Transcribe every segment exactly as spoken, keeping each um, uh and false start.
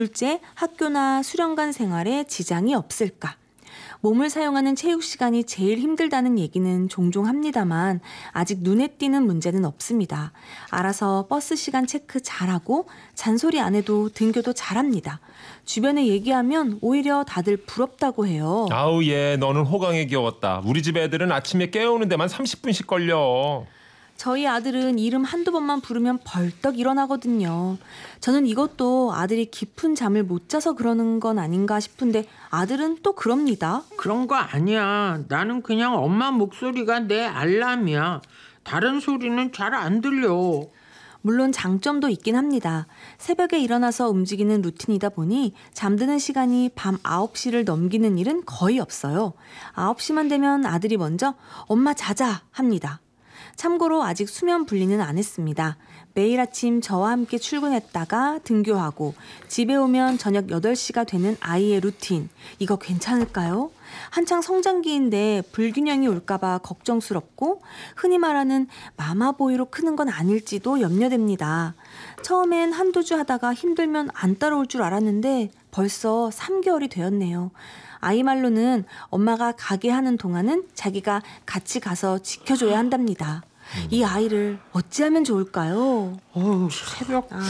둘째, 학교나 수련관 생활에 지장이 없을까? 몸을 사용하는 체육 시간이 제일 힘들다는 얘기는 종종 합니다만 아직 눈에 띄는 문제는 없습니다. 알아서 버스 시간 체크 잘하고 잔소리 안 해도 등교도 잘합니다. 주변에 얘기하면 오히려 다들 부럽다고 해요. 아우 얘 너는 호강에 귀여웠다. 우리 집 애들은 아침에 깨우는 데만 삼십 분씩 걸려. 저희 아들은 이름 한두 번만 부르면 벌떡 일어나거든요. 저는 이것도 아들이 깊은 잠을 못 자서 그러는 건 아닌가 싶은데 아들은 또 그럽니다. 그런 거 아니야. 나는 그냥 엄마 목소리가 내 알람이야. 다른 소리는 잘 안 들려. 물론 장점도 있긴 합니다. 새벽에 일어나서 움직이는 루틴이다 보니 잠드는 시간이 밤 아홉 시를 넘기는 일은 거의 없어요. 아홉 시만 되면 아들이 먼저 엄마 자자 합니다. 참고로 아직 수면 분리는 안 했습니다. 매일 아침 저와 함께 출근했다가 등교하고 집에 오면 저녁 여덟 시가 되는 아이의 루틴. 이거 괜찮을까요? 한창 성장기인데 불균형이 올까봐 걱정스럽고 흔히 말하는 마마보이로 크는 건 아닐지도 염려됩니다. 처음엔 한두 주 하다가 힘들면 안 따라올 줄 알았는데 벌써 삼 개월이 되었네요. 아이 말로는 엄마가 가게 하는 동안은 자기가 같이 가서 지켜줘야 한답니다. 이 아이를 어찌하면 좋을까요? 어우, 새벽 아...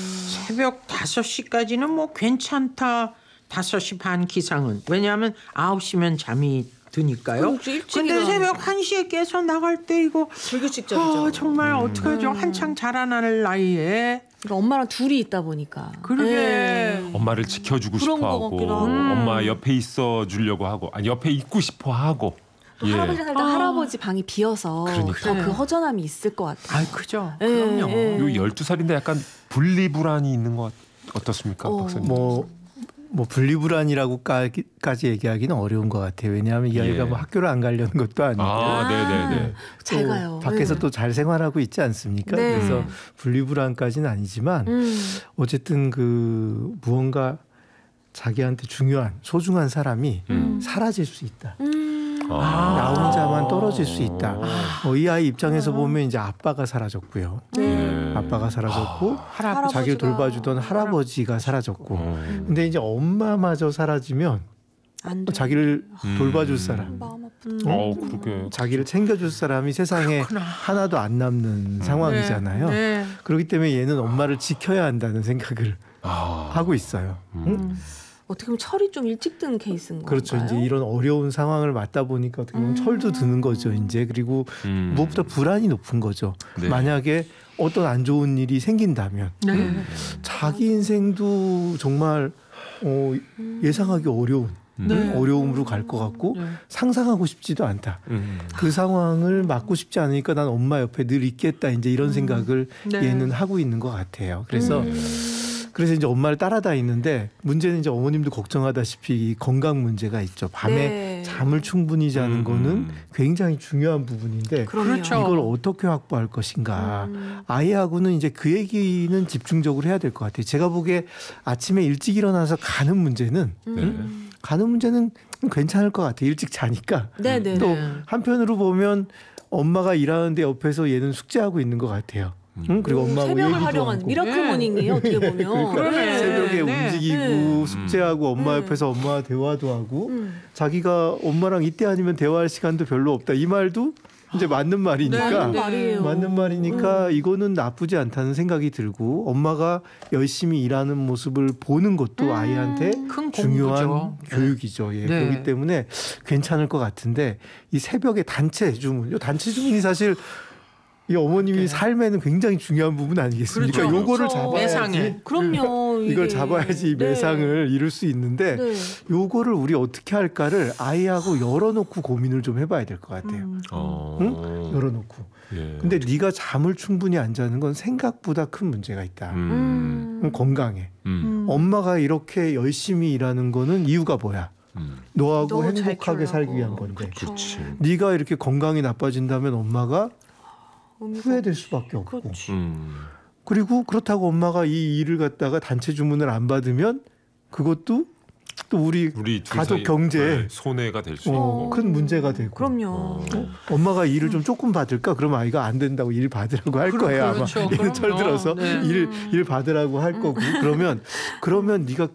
새벽 다섯 시까지는 뭐 괜찮다. 다섯 시 반 기상은. 왜냐하면 아홉 시면 잠이 드니까요. 그렇죠, 일찍 근데 일어나니까. 새벽 한 시에 깨서 나갈 때 이거 불규칙적이죠. 아, 정말 음. 어떡하죠. 한창 자라나는 나이에. 그러니까 엄마랑 둘이 있다 보니까. 그러게. 네. 엄마를 지켜주고 그런 싶어 것 하고 같기도 하고. 엄마 옆에 있어 주려고 하고 아니 옆에 있고 싶어 하고. 또 할아버지가 살다 아. 할아버지 방이 비어서 그러니까. 더 그 허전함이 있을 것 같아요. 아, 그죠. 예, 그럼요. 예. 요 열두 살인데 약간 분리불안이 있는 것 어떻습니까, 어. 박사님? 뭐, 뭐 분리불안이라고까지 얘기하기는 어려운 것 같아요. 왜냐하면 이 아이가 예. 뭐 학교를 안 가려는 것도 아니고 아, 네네네. 잘 또 가요. 밖에서 네. 또 잘 생활하고 있지 않습니까? 네. 그래서 분리불안까지는 아니지만 음. 어쨌든 그 무언가 자기한테 중요한 소중한 사람이 음. 사라질 수 있다. 음. 아. 나 혼자만 떨어질 수 있다. 아. 어, 이 아이 입장에서 보면 이제 아빠가 사라졌고요. 네. 예. 아빠가 사라졌고 할아버지. 자기를 할아버지가- 돌봐주던 할아버지가 사라졌고 음. 근데 이제 엄마마저 사라지면 안 돼. 자기를 음. 돌봐줄 사람, 마음 아픈. 어, 그러게. 자기를 챙겨줄 사람이 세상에 그렇구나. 하나도 안 남는 상황이잖아요. 네, 네. 그렇기 때문에 얘는 엄마를 지켜야 한다는 생각을 아. 하고 있어요. 응? 음. 어떻게 보면 철이 좀 일찍 든 케이스인 건가요? 그렇죠. 이제 이런 어려운 상황을 맞다 보니까 어떻게 보면 음. 철도 드는 거죠. 이제 그리고 음. 무엇보다 불안이 높은 거죠. 네. 만약에 어떤 안 좋은 일이 생긴다면 네. 응? 자기 인생도 정말 어, 예상하기 어려운 음. 네. 어려움으로 갈 것 같고 네. 상상하고 싶지도 않다. 음. 그 상황을 맞고 싶지 않으니까 난 엄마 옆에 늘 있겠다. 이제 이런 생각을 네. 얘는 하고 있는 것 같아요. 그래서 음. 그래서 이제 엄마를 따라다니는데 문제는 이제 어머님도 걱정하다시피 건강 문제가 있죠. 밤에 네. 잠을 충분히 자는 음. 거는 굉장히 중요한 부분인데 그럼요. 그렇죠. 이걸 어떻게 확보할 것인가. 음. 아이하고는 이제 그 얘기는 집중적으로 해야 될 것 같아요. 제가 보기에 아침에 일찍 일어나서 가는 문제는 음. 가는 문제는 괜찮을 것 같아요. 일찍 자니까. 네네. 또 한편으로 보면 엄마가 일하는데 옆에서 얘는 숙제하고 있는 것 같아요. 응? 그리고 엄마하고 새벽을 얘기도 활용한 하고. 미라클 네. 모닝이에요. 어떻게 보면. 그러니까 그러네. 새벽에 네. 움직이고 네. 숙제하고 엄마 네. 옆에서 엄마와 대화도 하고 음. 자기가 엄마랑 이때 아니면 대화할 시간도 별로 없다. 이 말도 이제 맞는 말이니까 맞는 네. 말이에요. 맞는 말이니까 이거는 나쁘지 않다는 생각이 들고 엄마가 열심히 일하는 모습을 보는 것도 아이한테 큰 중요한 공부죠. 교육이죠. 예. 네. 그렇기 때문에 괜찮을 것 같은데 이 새벽에 단체 주문, 요 단체 주문이 사실 이 어머님이 네. 삶에는 굉장히 중요한 부분 아니겠습니까? 그렇죠. 요거를 그렇죠. 잡아야지. 매상에. 그럼요. 이걸 이게. 잡아야지 네. 매상을 이룰 수 있는데 네. 요거를 우리 어떻게 할까를 아이하고 열어놓고 고민을 좀 해봐야 될 것 같아요. 음. 어. 응? 열어놓고. 예. 근데 네가 잠을 충분히 안 자는 건 생각보다 큰 문제가 있다. 음. 그럼 건강해. 음. 엄마가 이렇게 열심히 일하는 거는 이유가 뭐야? 음. 너하고 너무 잘 행복하게 키우려고. 살기 위한 건데. 그쵸. 그렇지. 네가 이렇게 건강이 나빠진다면 엄마가 의미가 후회될 수밖에 없고. 그렇지. 음. 그리고 그렇다고 엄마가 이 일을 갖다가 단체 주문을 안 받으면 그것도 또 우리, 우리 둘 가족 사이, 경제 네, 손해가 될 수 어, 있고. 큰 문제가 되고. 그럼요. 어. 엄마가 일을 좀 조금 받을까? 그러면 아이가 안 된다고 일 받으라고 할 그럼, 거예요. 그렇죠. 아마. 예를 그럼요. 들어서 네. 일, 일 받으라고 할 거고. 그러면 그러면 네가